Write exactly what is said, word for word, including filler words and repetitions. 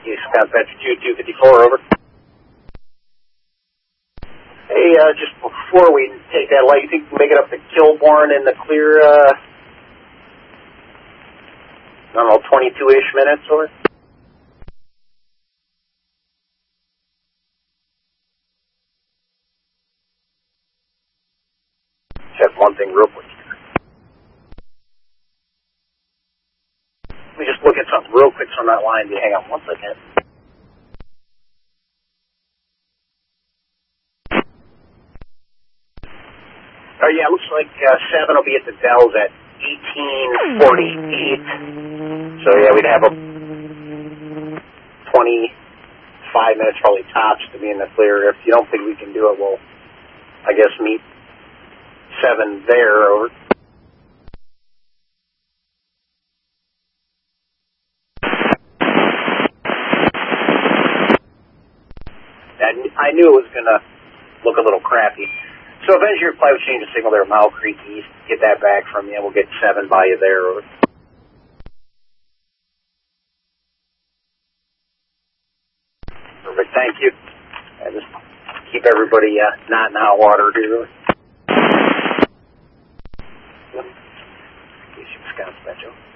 You Scott Patrick two two fifty-four, over. Hey, uh, just before we take that light, you think we can make it up to Kilbourne in the clear, uh, I don't know, twenty-two-ish minutes, over? Just one thing real quick. Let me just look at something real quick on that line. Hang on one second. Oh, yeah, it looks like uh, seven will be at the Dells at eighteen forty-eight. So, yeah, we'd have a twenty-five minutes, probably tops, to be in the clear. If you don't think we can do it, we'll, I guess, meet seven there. Over. I knew it was going to look a little crappy. So if engineer reply would change the signal there at Mile Creek East, get that back from you, and we'll get seven by you there. Over. Perfect, thank you. I just keep everybody uh, not in hot water here. Really. Wisconsin, Metro.